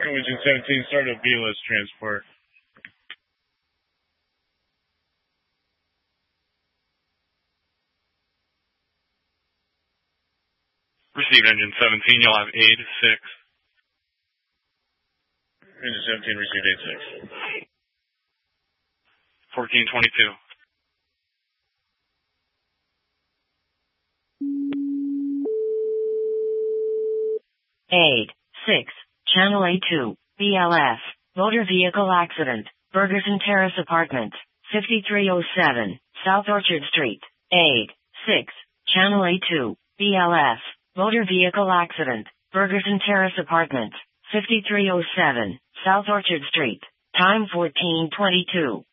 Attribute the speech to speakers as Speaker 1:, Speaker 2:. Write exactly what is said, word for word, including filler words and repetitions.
Speaker 1: Engine seventeen, start a B L S transport.
Speaker 2: Received Engine seventeen, you'll have aid six.
Speaker 1: Engine seventeen, received aid six.
Speaker 2: fourteen twenty-two.
Speaker 3: Aid six, Channel A two, B L S, motor vehicle accident, Bergerson Terrace Apartments, fifty-three oh seven, South Orchard Street. Aid six, Channel A two, B L S, motor vehicle accident, Bergerson Terrace Apartments, fifty-three oh seven, South Orchard Street. Time fourteen twenty-two.